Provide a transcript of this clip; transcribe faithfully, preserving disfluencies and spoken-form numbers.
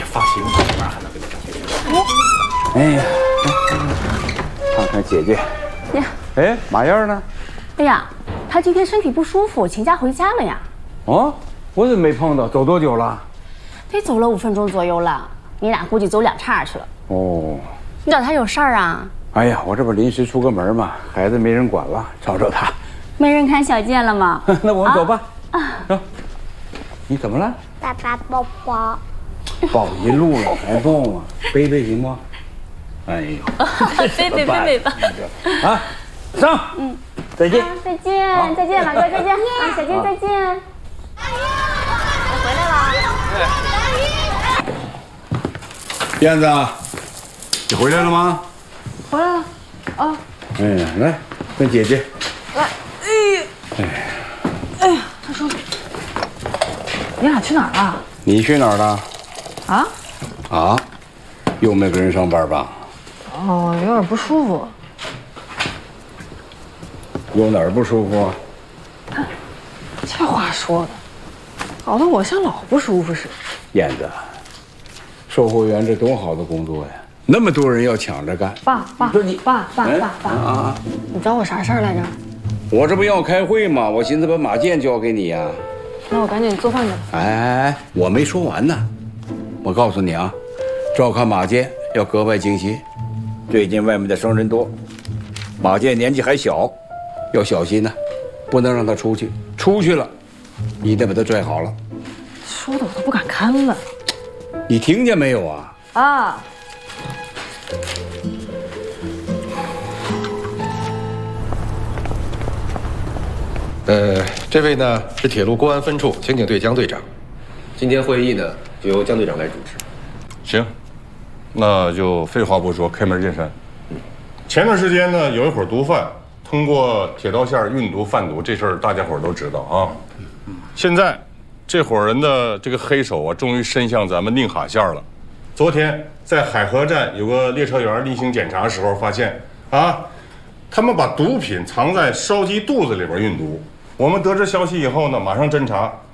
放心吧，哪还能给你找钱？哎呀，看看姐姐。 呀， 哎，马燕呢？ 哎呀，她今天身体不舒服，请假回家了呀。 哦，我怎么没碰到？走多久了？ 得走了五分钟左右了。你俩估计走两岔去了。哦，你找她有事儿啊？ 哎呀，我这不临时出个门嘛，孩子没人管了，找找她。 没人看小健了吗？ 那我们走吧。啊，走。你怎么了？ 爸爸抱抱。 抱一路了还抱吗？背背行吗？哎呦， 背背背背吧。 啊，上。嗯，再见。 再见，再见，马哥，再见。啊，小健再见。我回来了。 燕子，你回来了吗？ 回来了。啊。 哎呀，来跟姐姐。 来。哎呀。哎呀。哎呀，他说。你俩去哪儿了？ 你去哪儿了？ 啊？ 啊？又没跟人上班吧？ 哦，有点不舒服。 有哪儿不舒服？ 这话说的，搞得我像老不舒服似的。 燕子，售货员这多好的工作呀，那么多人要抢着干。 爸爸， 说你爸爸爸爸啊！ 你找我啥事儿来着？ 我这不要开会吗？我寻思把马健交给你呀。 那我赶紧做饭去。 哎哎哎，我没说完呢。我告诉你啊，照看马健要格外精心。最近外面的生人多，马健年纪还小，要小心呢，不能让他出去。出去了，你得把他拽好了。 说的我都不敢看了。 你听见没有啊？ 啊。 呃，这位呢是铁路公安分处刑警队江队长，今天会议呢就由江队长来主持。 行，那就废话不说，开门见山。嗯，前段时间呢，有一伙毒贩通过铁道线运毒贩毒，这事儿大家伙都知道啊。现在这伙人的这个黑手啊，终于伸向咱们宁海线了。昨天在海河站有个列车员例行检查时候发现，啊，他们把毒品藏在烧鸡肚子里边运毒。我们得知消息以后呢，马上侦查，